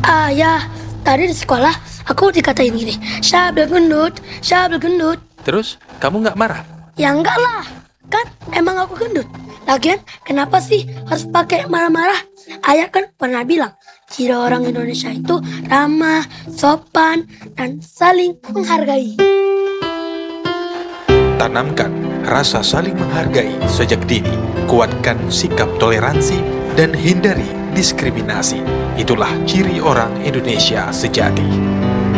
Ya, tadi di sekolah aku dikatain gini, Syabel gendut, Syabel gendut. Terus, kamu nggak marah? Ya enggak lah, kan emang aku gendut. Lagian kenapa sih harus pakai marah-marah? Ayah kan pernah bilang, ciri orang Indonesia itu ramah, sopan, dan saling menghargai. Tanamkan rasa saling menghargai sejak dini. Kuatkan sikap toleransi dan hindari diskriminasi. Itulah ciri orang Indonesia sejati.